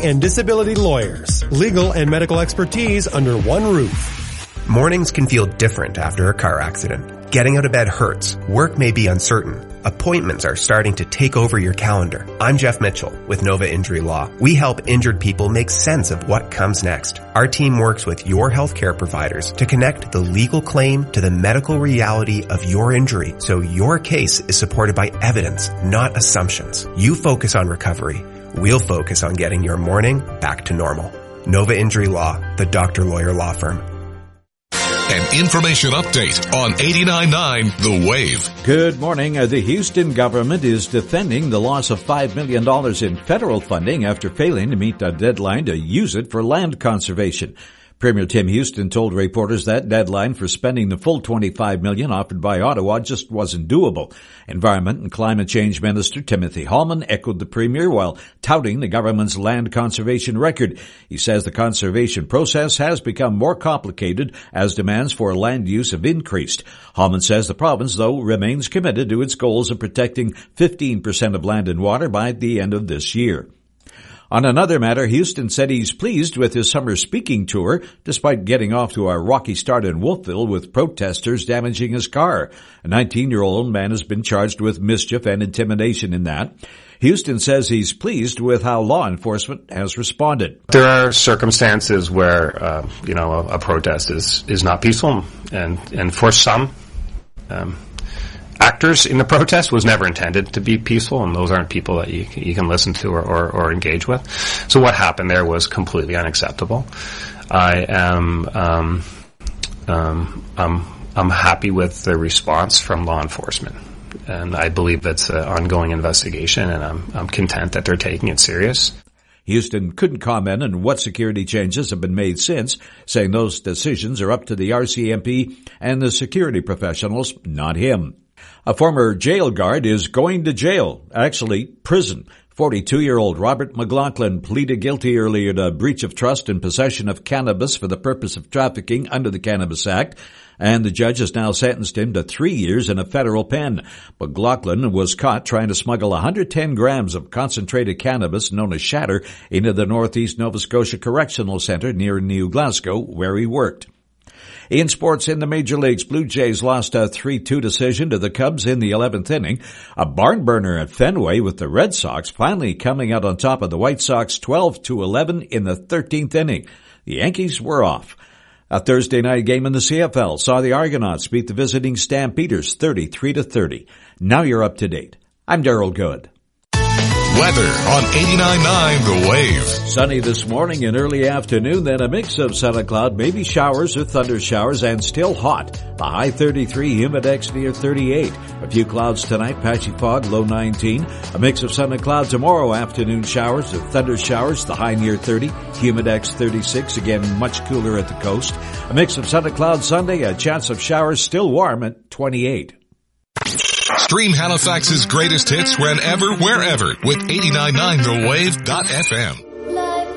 and disability lawyers. Legal and medical expertise under one roof. Mornings can feel different after a car accident. Getting out of bed hurts. Work may be uncertain. Appointments are starting to take over your calendar. I'm Jeff Mitchell with Nova Injury Law. We help injured people make sense of what comes next. Our team works with your healthcare providers to connect the legal claim to the medical reality of your injury, so your case is supported by evidence, not assumptions. You focus on recovery. We'll focus on getting your morning back to normal. Nova Injury Law, the doctor-lawyer law firm. An information update on 89.9 The Wave. Good morning. The Houston government is defending the loss of $5 million in federal funding after failing to meet a deadline to use it for land conservation. Premier Tim Houston told reporters that deadline for spending the full $25 million offered by Ottawa just wasn't doable. Environment and Climate Change Minister Timothy Hallman echoed the Premier while touting the government's land conservation record. He says the conservation process has become more complicated as demands for land use have increased. Hallman says the province, though, remains committed to its goals of protecting 15% of land and water by the end of this year. On another matter, Houston said he's pleased with his summer speaking tour, despite getting off to a rocky start in Wolfville with protesters damaging his car. A 19-year-old man has been charged with mischief and intimidation in that. Houston says he's pleased with how law enforcement has responded. There are circumstances where, a protest is not peaceful, and for some, actors in the protest was never intended to be peaceful, and those aren't people that you can listen to or engage with. So what happened there was completely unacceptable. I'm happy with the response from law enforcement, and I believe that's an ongoing investigation, and I'm content that they're taking it serious. Houston couldn't comment on what security changes have been made since, saying those decisions are up to the RCMP and the security professionals, not him. A former jail guard is going to jail, actually prison. 42-year-old Robert McLaughlin pleaded guilty earlier to breach of trust and possession of cannabis for the purpose of trafficking under the Cannabis Act, and the judge has now sentenced him to 3 years in a federal pen. McLaughlin was caught trying to smuggle 110 grams of concentrated cannabis known as shatter into the Northeast Nova Scotia Correctional Centre near New Glasgow, where he worked. In sports in the Major Leagues, Blue Jays lost a 3-2 decision to the Cubs in the 11th inning. A barn burner at Fenway with the Red Sox finally coming out on top of the White Sox 12-11 in the 13th inning. The Yankees were off. A Thursday night game in the CFL saw the Argonauts beat the visiting Stampeders 33-30. Now you're up to date. I'm Daryl Good. Weather on 89.9 The Wave. Sunny this morning and early afternoon, then a mix of sun and cloud, maybe showers or thunder showers, and still hot. The high 33, humidex near 38. A few clouds tonight, patchy fog, low 19. A mix of sun and cloud tomorrow, afternoon showers or thunder showers, the high near 30. Humidex 36, again much cooler at the coast. A mix of sun and cloud Sunday, a chance of showers, still warm at 28. Stream Halifax's greatest hits whenever, wherever with 89.9thewave.fm.